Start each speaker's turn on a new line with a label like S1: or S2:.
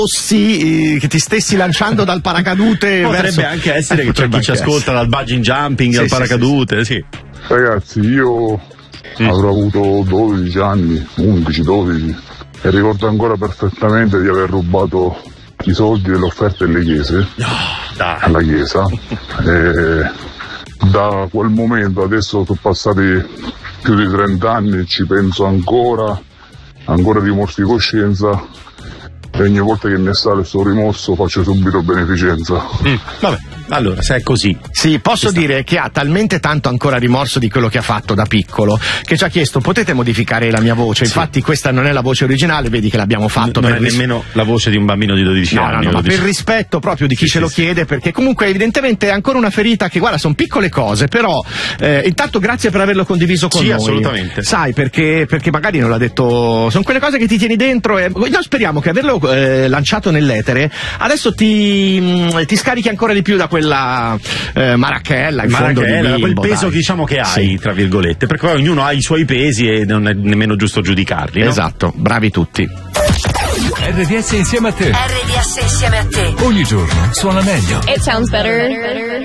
S1: che ti stessi lanciando dal paracadute.
S2: Potrebbe anche essere che c'è chi ci ascolta dal bungee jumping al paracadute, sì.
S3: Ragazzi, io avrò avuto 12 anni, 11-12, e ricordo ancora perfettamente di aver rubato i soldi delle offerte delle chiese, alla chiesa, e da quel momento adesso sono passati più di 30 anni, ci penso ancora rimorsi di coscienza, e ogni volta che mi sale questo rimorso faccio subito beneficenza.
S2: Vabbè, allora se è così.
S1: Sì, posso dire che ha talmente tanto ancora rimorso di quello che ha fatto da piccolo che ci ha chiesto: potete modificare la mia voce? Infatti questa non è la voce originale, vedi che l'abbiamo fatto.
S2: Non è nemmeno la voce di un bambino di 12 anni.
S1: No, ma per rispetto proprio di chi ce lo chiede, perché comunque evidentemente è ancora una ferita che, guarda, sono piccole cose, però intanto grazie per averlo condiviso con noi.
S2: Sì, assolutamente.
S1: Sai, perché magari non l'ha detto, sono quelle cose che ti tieni dentro e noi speriamo che averlo lanciato nell'etere adesso ti scarichi ancora di più da quella marachella, in fondo di bimbo,
S2: quel peso,
S1: dai,
S2: diciamo, che hai, tra virgolette, perché poi ognuno ha i suoi pesi e non è nemmeno giusto giudicarli, no?
S1: Esatto, bravi tutti.
S4: RDS insieme a te.
S5: RDS insieme a te.
S4: Ogni giorno suona meglio.
S5: It sounds better.